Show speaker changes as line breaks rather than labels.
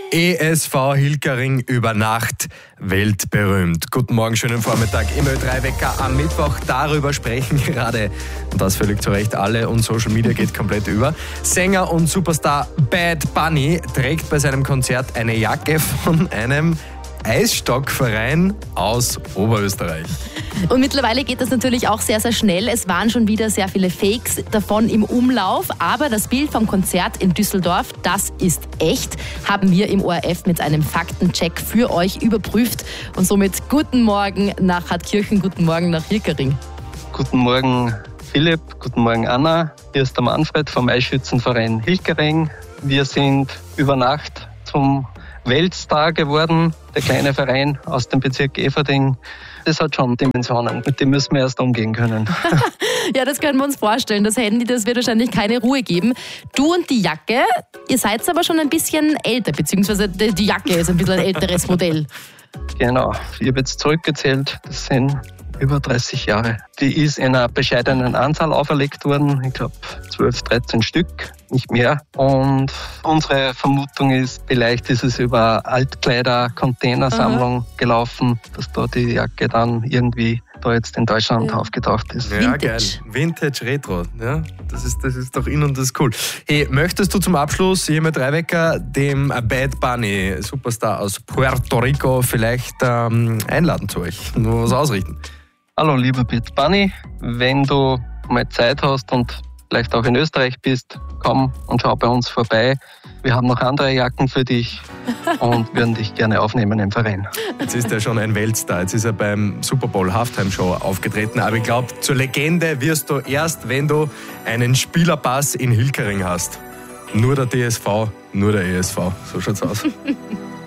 ESV Hilkering über Nacht weltberühmt. Guten Morgen, schönen Vormittag im Ö3-Wecker am Mittwoch. Darüber sprechen gerade, und das völlig zu Recht, alle, und Social Media geht komplett über. Sänger und Superstar Bad Bunny trägt bei seinem Konzert eine Jacke von einem Eisstockverein aus Oberösterreich.
Und mittlerweile geht das natürlich auch sehr, sehr schnell. Es waren schon wieder sehr viele Fakes davon im Umlauf. Aber das Bild vom Konzert in Düsseldorf, das ist echt, haben wir im ORF mit einem Faktencheck für euch überprüft. Und somit guten Morgen nach Hartkirchen, guten Morgen nach Hilkering.
Guten Morgen Philipp, guten Morgen Anna. Hier ist der Manfred vom Eisschützenverein Hilkering. Wir sind über Nacht zum Weltstar geworden, der kleine Verein aus dem Bezirk Everding. Das hat schon Dimensionen, mit denen müssen wir erst umgehen können.
Ja, das können wir uns vorstellen. Das Handy, das wird wahrscheinlich keine Ruhe geben. Du und die Jacke, ihr seid aber schon ein bisschen älter, beziehungsweise die Jacke ist ein bisschen ein älteres Modell.
Genau, ich habe jetzt zurückgezählt, das sind über 30 Jahre. Die ist in einer bescheidenen Anzahl auferlegt worden, ich glaube 12, 13 Stück, nicht mehr. Und unsere Vermutung ist, vielleicht ist es über Altkleider-Containersammlung gelaufen, dass da die Jacke dann irgendwie da jetzt in Deutschland aufgetaucht ist.
Ja, Vintage. Geil. Vintage Retro. Ja, das ist doch in und das ist cool. Hey, möchtest du zum Abschluss hier mit Drei-Wecker dem Bad Bunny, Superstar aus Puerto Rico, vielleicht einladen zu euch? Nur was ausrichten.
Hallo lieber Bad Bunny, wenn du mal Zeit hast und vielleicht auch in Österreich bist, komm und schau bei uns vorbei. Wir haben noch andere Jacken für dich und würden dich gerne aufnehmen im Verein.
Jetzt ist er schon ein Weltstar. Jetzt ist er beim Super Bowl Halftime Show aufgetreten. Aber ich glaube, zur Legende wirst du erst, wenn du einen Spielerpass in Hilkering hast. Nur der DSV, nur der ESV. So schaut's aus.